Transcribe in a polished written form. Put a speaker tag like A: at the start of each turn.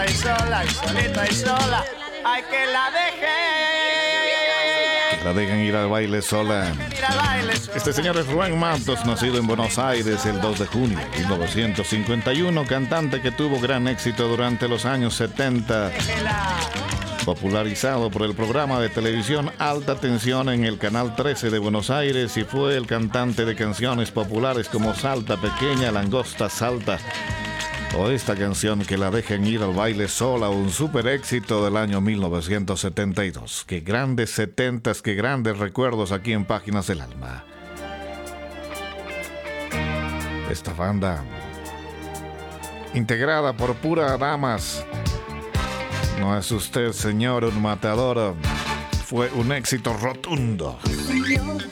A: y sola, y solita y sola. Hay que la dejen.
B: La dejan ir al baile sola.
A: Ir al baile sola.
B: Este señor es Rubén Matos, nacido en Buenos Aires el 2 de junio de 1951, cantante que tuvo gran éxito durante los años 70. Popularizado por el programa de televisión Alta Tensión en el Canal 13 de Buenos Aires y fue el cantante de canciones populares como Salta Pequeña, Langosta Salta o esta canción Que la dejen ir al baile sola, un super éxito del año 1972. Qué grandes setentas, qué grandes recuerdos aquí en Páginas del Alma. Esta banda, integrada por puras damas. No es usted, señor, un matador. Fue un éxito rotundo.